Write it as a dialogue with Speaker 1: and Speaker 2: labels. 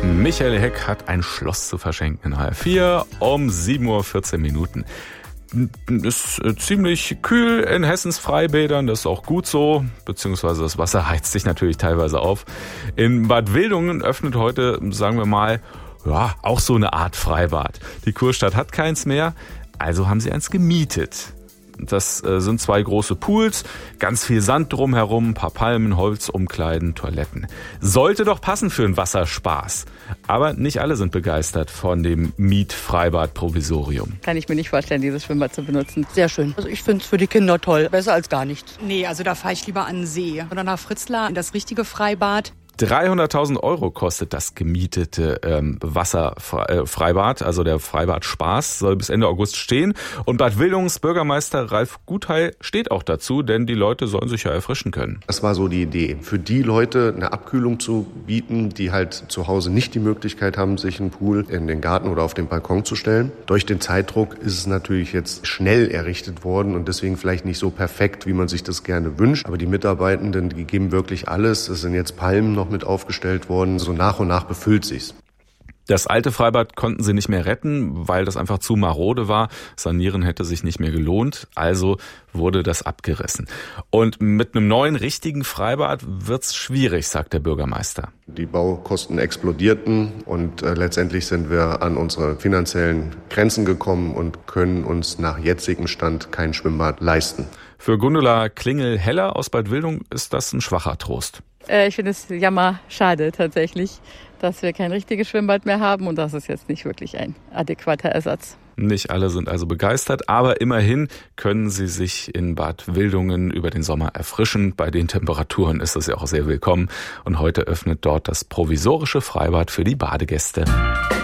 Speaker 1: Michael Heck hat ein Schloss zu verschenken in HR4 um 7:14 Uhr. Ist ziemlich kühl in Hessens Freibädern, das ist auch gut so, beziehungsweise das Wasser heizt sich natürlich teilweise auf. In Bad Wildungen öffnet heute, sagen wir mal, ja, auch so eine Art Freibad. Die Kurstadt hat keins mehr, also haben sie eins gemietet. Das sind 2 große Pools, ganz viel Sand drumherum, ein paar Palmen, Holz, Umkleiden, Toiletten. Sollte doch passen für einen Wasserspaß. Aber nicht alle sind begeistert von dem Mietfreibad-Provisorium.
Speaker 2: Kann ich mir nicht vorstellen, dieses Schwimmbad zu benutzen.
Speaker 3: Sehr schön. Also ich finde es für die Kinder toll. Besser als gar nichts.
Speaker 4: Nee, also da fahre ich lieber an den See. Oder nach Fritzlar in das richtige Freibad.
Speaker 1: 300.000 € kostet das gemietete Wasserfreibad, also der Freibad Spaß, soll bis Ende August stehen. Und Bad Wildungens Bürgermeister Ralf Gutheil steht auch dazu, denn die Leute sollen sich ja erfrischen können.
Speaker 5: Das war so die Idee, für die Leute eine Abkühlung zu bieten, die halt zu Hause nicht die Möglichkeit haben, sich einen Pool in den Garten oder auf den Balkon zu stellen. Durch den Zeitdruck ist es natürlich jetzt schnell errichtet worden und deswegen vielleicht nicht so perfekt, wie man sich das gerne wünscht. Aber die Mitarbeitenden, die geben wirklich alles. Es sind jetzt Palmen noch mit aufgestellt worden. So nach und nach befüllt sich's.
Speaker 1: Das alte Freibad konnten sie nicht mehr retten, weil das einfach zu marode war. Sanieren hätte sich nicht mehr gelohnt, also wurde das abgerissen. Und mit einem neuen, richtigen Freibad wird's schwierig, sagt der Bürgermeister.
Speaker 5: Die Baukosten explodierten und letztendlich sind wir an unsere finanziellen Grenzen gekommen und können uns nach jetzigem Stand kein Schwimmbad leisten.
Speaker 1: Für Gundula Klingel-Heller aus Bad Wildungen ist das ein schwacher Trost.
Speaker 2: Ich finde es jammerschade tatsächlich, dass wir kein richtiges Schwimmbad mehr haben und das ist jetzt nicht wirklich ein adäquater Ersatz.
Speaker 1: Nicht alle sind also begeistert, aber immerhin können sie sich in Bad Wildungen über den Sommer erfrischen. Bei den Temperaturen ist das ja auch sehr willkommen und heute öffnet dort das provisorische Freibad für die Badegäste.